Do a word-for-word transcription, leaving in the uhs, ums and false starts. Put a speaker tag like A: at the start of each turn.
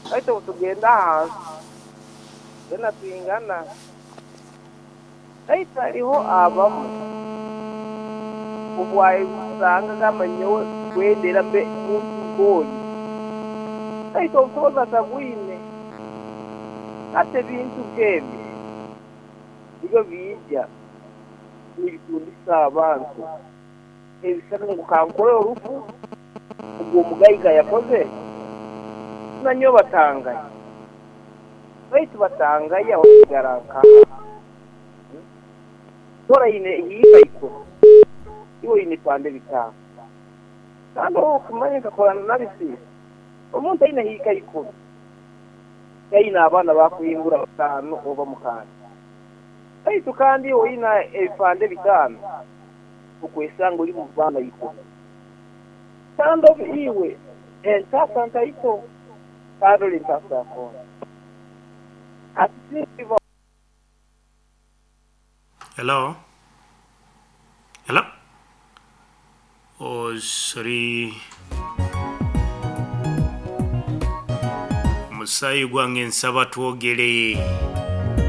A: Aito tugenda hasi dena twingana aito ariho abamu ubwaye usanga gamanyo kwendera mbe n'utugori aito utoza tabwine ate bintu kebe bigo bijya n'ibitundi sabantu ebisanga gukankore urufu ubwo mugayiga yakoze nanyo batangaye aito batangaye aho garaka tora ine yiko iwo ine pande bitanga kandi kumanye kakorana nabisi umuntu ine hika iko yaina abana bakuyimbura batanu oba mukandi aito kandi wo ina epande bitanu ukwesanga uri mu bana yiko kandi iwe enta santa ito kandi uri sasa ko ativo.
B: Hello. Hello. Oh, sorry. Musayi gwange nsaba twogere.